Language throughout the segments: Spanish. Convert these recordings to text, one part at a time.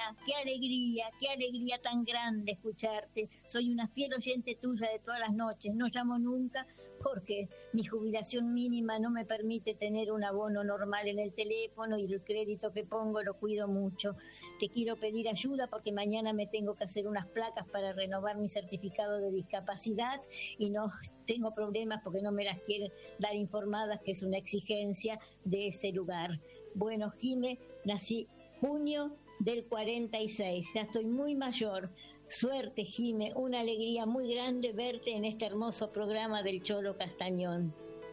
qué alegría tan grande escucharte. Soy una fiel oyente tuya de todas las noches, no llamo nunca porque mi jubilación mínima no me permite tener un abono normal en el teléfono y el crédito que pongo lo cuido mucho. Te quiero pedir ayuda porque mañana me tengo que hacer unas placas para renovar mi certificado de discapacidad y no tengo problemas porque no me las quieren dar informadas, que es una exigencia de ese lugar. Bueno, Jime, nací junio del 46, ya estoy muy mayor. Suerte, Jime, una alegría muy grande verte en este hermoso programa del Cholo Castañón.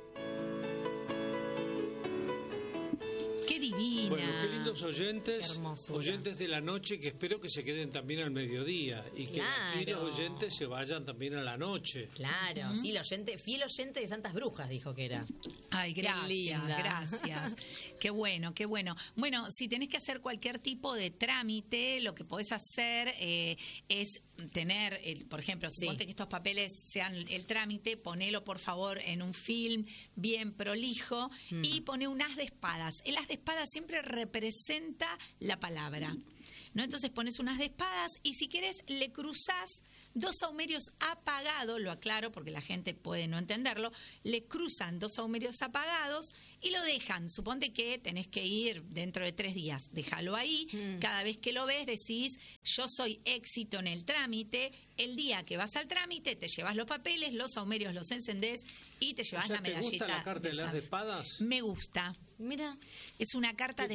¡Qué divina! Bueno, qué lindos oyentes, Hermosura. oyentes de la noche, que espero que se queden también al mediodía y que aquí los oyentes se vayan también a la noche. Claro, sí, fiel oyente de Santas Brujas dijo que era. Ay, gracias, linda. gracias. Qué bueno, qué bueno. Bueno, si tenés que hacer cualquier tipo de trámite, lo que podés hacer es tener, por ejemplo, si ponte que estos papeles sean el trámite, ponelo por favor en un film bien prolijo y poné un as de espadas. El as de espadas siempre representa la palabra, ¿no? Entonces pones un as de espadas y si querés le cruzás 2 saumerios apagados, lo aclaro porque la gente puede no entenderlo, le cruzan 2 saumerios apagados y lo dejan. Suponte que tenés que ir dentro de 3 días, déjalo ahí. Cada vez que lo ves decís, yo soy éxito en el trámite. El día que vas al trámite te llevas los papeles, los saumerios los encendés y te llevas la medallita. ¿Te gusta la carta de las de espadas? Me gusta. Mira, es una carta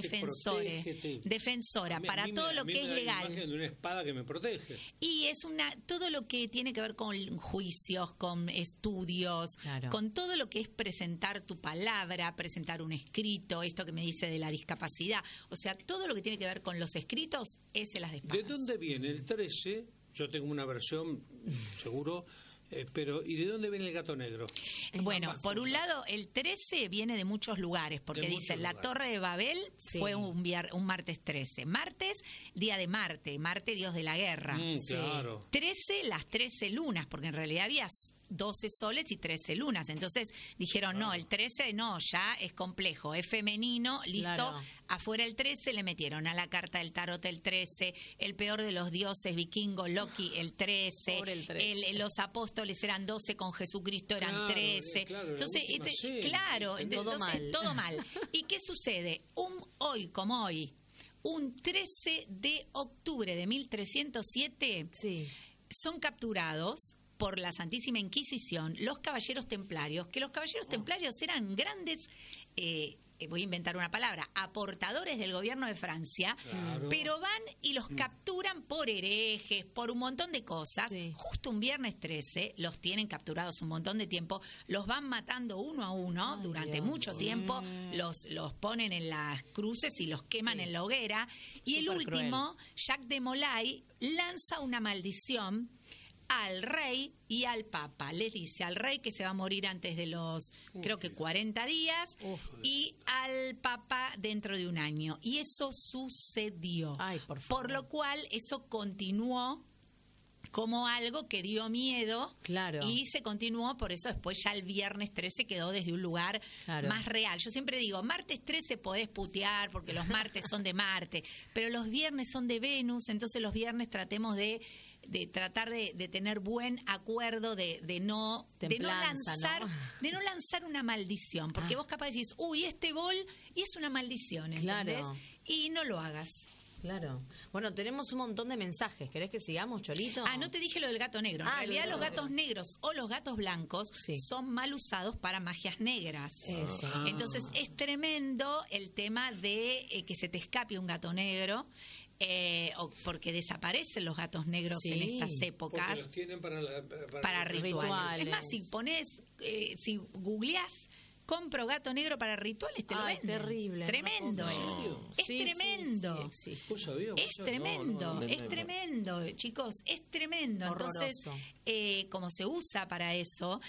defensora para todo lo que es legal. La imagen de una espada que me protege. Y es todo lo que tiene que ver con juicios, con estudios, con todo lo que es presentar tu palabra, presentar un escrito, esto que me dice de la discapacidad. O sea, todo lo que tiene que ver con los escritos es el as de espadas. ¿De dónde viene el 13? Yo tengo una versión, seguro. Pero, ¿y de dónde viene el gato negro? Bueno, por un lado, el 13 viene de muchos lugares, porque dice, la Torre de Babel fue un martes 13. Martes, día de Marte, dios de la guerra. Claro. 13, las 13 lunas, porque en realidad había 12 soles y 13 lunas. Entonces dijeron, no, el 13 no, ya es complejo, es femenino, listo. Claro. Afuera el 13 le metieron a la carta del tarot el 13, el peor de los dioses vikingo, Loki, el 13, los apóstoles eran 12, con Jesucristo eran 13. Entonces, todo mal. ¿Y qué sucede? Hoy como hoy, un 13 de octubre de 1307, son capturados por la Santísima Inquisición los caballeros templarios, que los caballeros templarios eran grandes, voy a inventar una palabra, aportadores del gobierno de Francia, pero van y los capturan por herejes, por un montón de cosas. Justo un viernes 13 los tienen capturados un montón de tiempo, los van matando uno a uno durante mucho tiempo, los ponen en las cruces y los queman en la hoguera. Y el último, Jacques de Molay, lanza una maldición al rey y al papa. Les dice al rey que se va a morir antes de los, creo que 40 días, y al papa dentro de un año. Y eso sucedió. Por lo cual, eso continuó como algo que dio miedo y se continuó, por eso después ya el viernes 13 quedó desde un lugar más real. Yo siempre digo, martes 13 podés putear porque los martes son de Marte, pero los viernes son de Venus, entonces los viernes tratemos de tratar de tener buen acuerdo, de no lanzar una maldición, porque vos capaz decís, uy, este bol, y es una maldición, ¿entendés? Y no lo hagas. Claro. Bueno, tenemos un montón de mensajes. ¿Querés que sigamos, Cholito? No te dije lo del gato negro. En realidad los gatos negros o los gatos blancos son mal usados para magias negras. Entonces es tremendo el tema de que se te escape un gato negro. Porque desaparecen los gatos negros en estas épocas. Porque los tienen para rituales. Es más, si googleás compro gato negro para rituales, te lo venden. Terrible. Tremendo. Es tremendo. Es tremendo. Es tremendo, chicos. Es tremendo. Horroroso. Entonces, como se usa para eso,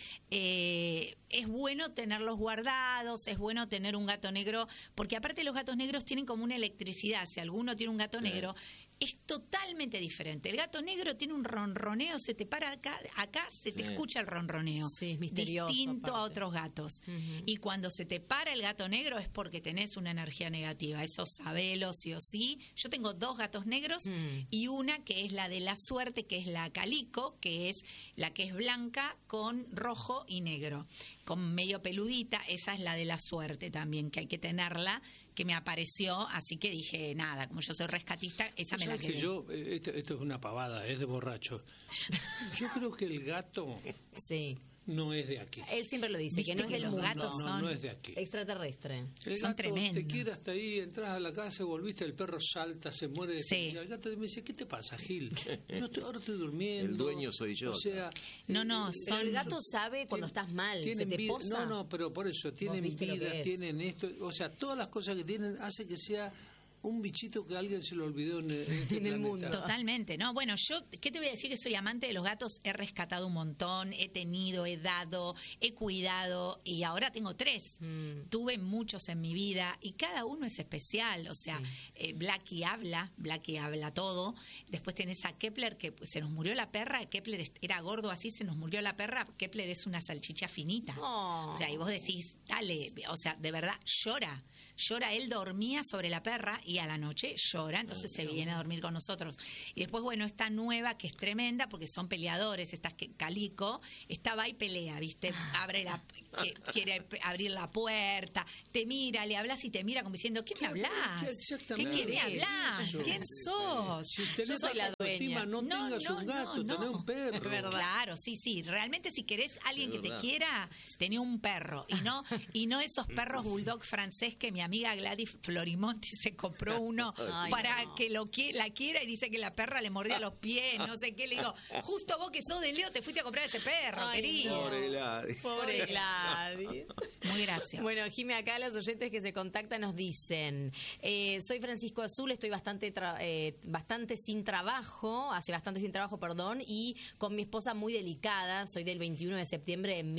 es bueno tenerlos guardados, es bueno tener un gato negro, porque aparte los gatos negros tienen como una electricidad. Si alguno tiene un gato negro, es totalmente diferente. El gato negro tiene un ronroneo, se te para acá se te escucha el ronroneo. Sí, es misterioso. Distinto a aparte. otros gatos. Y cuando se te para el gato negro es porque tenés una energía negativa. Eso sabelo, sí o sí. Yo tengo 2 gatos negros y una que es la de la suerte, que es la calico, que es la que es blanca con rojo y negro, con medio peludita. Esa es la de la suerte también, que hay que tenerla, que me apareció, así que dije, nada, como yo soy rescatista, esa me la ¿Sabes quedé. que yo, esto es una pavada, es de borracho. Yo creo que el gato Sí. no es de aquí. Él siempre lo dice, Viste que no es que del los mundo. gatos No es de aquí. Extraterrestre. El son gato tremendos. te quiere hasta ahí, entras a la casa, volviste, el perro salta, se muere de Sí. felicidad. El gato me dice, ¿qué te pasa, Gil? Ahora estoy durmiendo. El dueño soy yo. O sea, No, son... El gato sabe cuando estás mal, se te vida. posa. No, pero por eso, tienen viste lo que vidas, es. tienen esto. O sea, todas las cosas que tienen hace que sea un bichito que alguien se lo olvidó en este En el planeta. mundo. Totalmente, ¿no? Bueno, yo, ¿qué te voy a decir? Que soy amante de los gatos, he rescatado un montón, he tenido, he dado, he cuidado y ahora tengo 3. Tuve muchos en mi vida y cada uno es especial, o sea, Blackie habla todo. Después tenés a Kepler, que se nos murió la perra, Kepler era gordo así, se nos murió la perra, Kepler es una salchicha finita. Oh. O sea, y vos decís, dale, o sea, de verdad, llora, él dormía sobre la perra y a la noche llora, entonces se viene a dormir con nosotros. Y después, bueno, esta nueva que es tremenda porque son peleadores, estas que Calico, esta va y pelea, ¿viste? Quiere abrir la puerta, te mira, le hablas y te mira como diciendo, ¿qué me hablas? ¿Qué querés hablar? Eso. ¿Quién sos? Si tenés Yo soy la autoestima, dueña. no tengas un gato, tenés un perro. Claro, sí. Realmente si querés alguien Es que te verdad. quiera, tenés un perro. Y no esos perros bulldog francés que mi amiga Gladys Florimonti se compró uno Ay, para no. que la quiera y dice que la perra le mordía los pies, no sé qué. Le digo, justo vos que sos de Leo te fuiste a comprar ese perro, Ay, querido. no. Pobre Gladys. Pobre Gladys. Muy gracioso. Bueno, Jimé, acá los oyentes que se contactan nos dicen, soy Francisco Azul, estoy bastante sin trabajo, y con mi esposa muy delicada, soy del 21 de septiembre de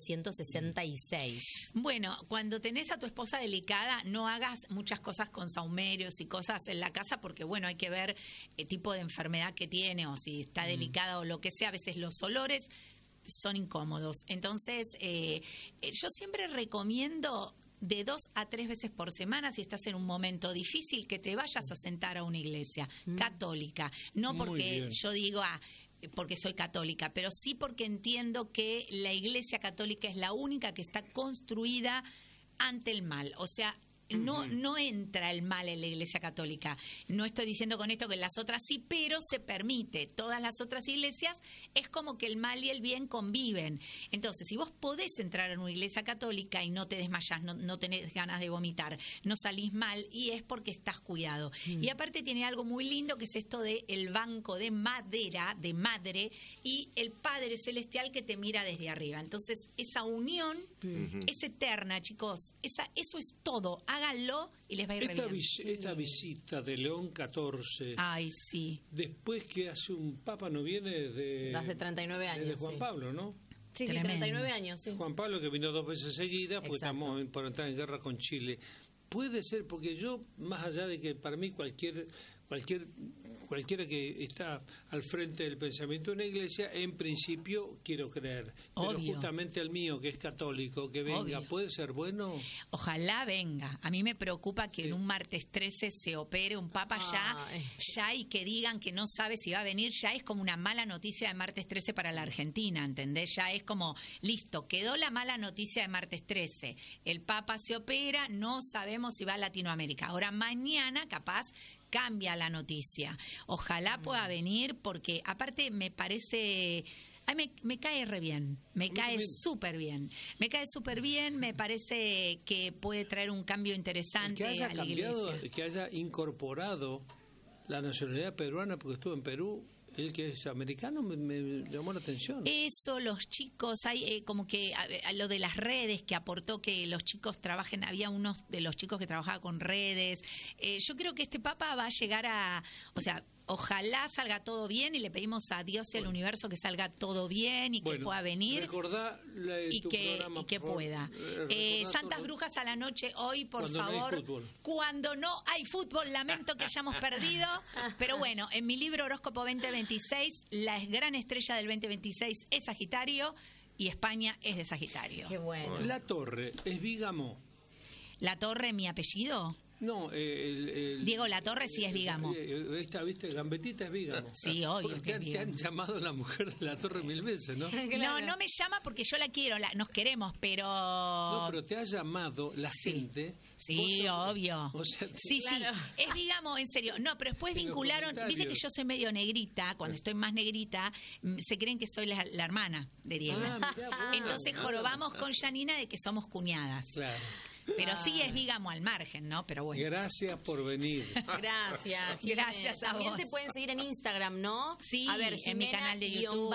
1966. Bueno, cuando tenés a tu esposa delicada, no hagas muchas cosas con sahumerios y cosas en la casa porque, bueno, hay que ver el tipo de enfermedad que tiene o si está delicada o lo que sea. A veces los olores son incómodos. Entonces, yo siempre recomiendo de 2 a 3 veces por semana, si estás en un momento difícil, que te vayas a sentar a una iglesia católica. No Muy porque bien. yo digo, porque soy católica, pero sí porque entiendo que la iglesia católica es la única que está construida ante el mal. O sea, no entra el mal en la iglesia católica. No estoy diciendo con esto que en las otras sí, pero se permite. Todas las otras iglesias es como que el mal y el bien conviven. Entonces, si vos podés entrar en una iglesia católica y no te desmayás, no tenés ganas de vomitar, no salís mal, y es porque estás cuidado. Y aparte tiene algo muy lindo que es esto de el banco de madera, de madre, y el Padre Celestial que te mira desde arriba. Entonces, esa unión es eterna, chicos. Eso es todo. Háganlo y les va a ir re bien. Esta visita de León XIV, Ay, sí. después que hace un papa, no viene desde... Hace 39 años, desde Juan sí. Pablo, ¿no? Sí, Tremendo. 39 años, sí. Juan Pablo, que vino 2 veces seguidas, porque Exacto. estamos por entrar en guerra con Chile. Puede ser, porque yo, más allá de que para mí cualquiera que está al frente del pensamiento de una iglesia, en principio quiero creer. Pero Obvio. justamente el mío, que es católico, que venga, Obvio. ¿puede ser bueno? Ojalá venga. A mí me preocupa que en un martes 13 se opere un papa Ay. ya y que digan que no sabe si va a venir. Ya es como una mala noticia de martes 13 para la Argentina, ¿entendés? Ya es como, listo, quedó la mala noticia de martes 13. El papa se opera, no sabemos si va a Latinoamérica. Ahora mañana, capaz, cambia la noticia. Ojalá pueda venir porque aparte me parece... Ay, me cae re bien, me cae también. súper bien. Me cae súper bien, me parece que puede traer un cambio interesante Que haya a la cambiado, iglesia. que haya incorporado la nacionalidad peruana, porque estuvo en Perú, él que es americano, me llamó la atención. Eso, los chicos, hay como que a lo de las redes que aportó que los chicos trabajen, había unos de los chicos que trabajaba con redes. Yo creo que este papa va a llegar a, o sea, ojalá salga todo bien y le pedimos a Dios y al universo que salga todo bien y que pueda venir y que pueda. Santas Brujas a la noche hoy, por favor. Cuando no hay fútbol, lamento que hayamos perdido, pero bueno, en mi libro Horóscopo 2026, la gran estrella del 2026 es Sagitario y España es de Sagitario. Qué bueno. La Torre es Vígamo. ¿La Torre, mi apellido? No, Diego Latorre sí es Vígamo. Esta, ¿viste? Gambetita es Vígamo. Sí, obvio. Te han llamado la mujer de la Torre 1000 veces, ¿no? Claro. No me llama porque yo la quiero, nos queremos, pero... No, pero te ha llamado la gente. Sí, obvio. O sea, sí, es Vígamo, en serio. No, pero después vincularon, viste que yo soy medio negrita, cuando estoy más negrita, se creen que soy la hermana de Diego. Entonces jorobamos con Janina de que somos cuñadas. Claro. Pero sí es Vígamo al margen, ¿no? Pero bueno. Gracias por venir. Gracias. Gracias a También vos. te pueden seguir en Instagram, ¿no? Sí, a ver, en mi canal de YouTube.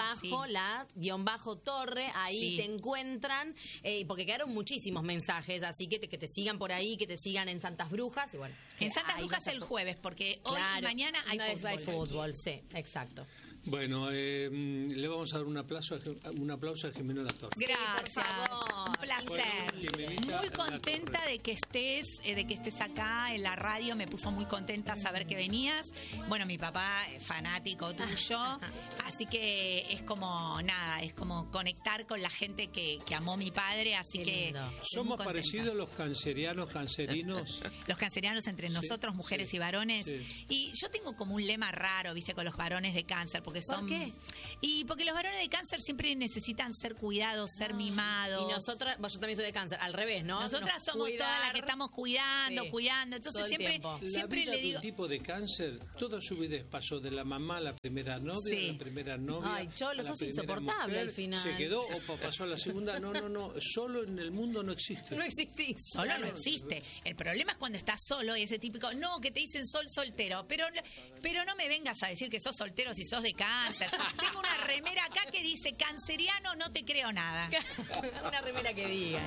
_Torre, ahí te encuentran, porque quedaron muchísimos mensajes, así que te sigan por ahí, que te sigan en Santas Brujas. Y bueno, en Santas Brujas el jueves, porque hoy y mañana hay fútbol. Hay fútbol, sí, exacto. Bueno, le vamos a dar un aplauso a Jimena Latorre. Gracias, un placer. Bueno, muy contenta de que estés acá en la radio, me puso muy contenta saber que venías. Bueno, mi papá es fanático tuyo, así que es como es como conectar con la gente que amó a mi padre, así que somos parecidos los cancerianos, cancerinos. Los cancerianos entre nosotros, mujeres y varones. Sí. Y yo tengo como un lema raro, viste, con los varones de cáncer, porque ¿Por qué? Y porque los varones de cáncer siempre necesitan ser cuidados, ser mimados. Y nosotras, yo también soy de cáncer, al revés, ¿no? Nosotras somos todas las que estamos cuidando. Entonces siempre le digo. Un tipo de cáncer, toda su vida pasó de la mamá a la primera novia, a la primera novia. Ay, Cholo, sos insoportable mujer, al final. Se quedó o pasó a la segunda. No. Solo en el mundo no existe. No existe. Solo no existe. El problema es cuando estás solo y ese típico, que te dicen soltero. Pero no me vengas a decir que sos soltero si sos de cáncer. Tengo una remera acá que dice canceriano, no te creo nada. Una remera que diga.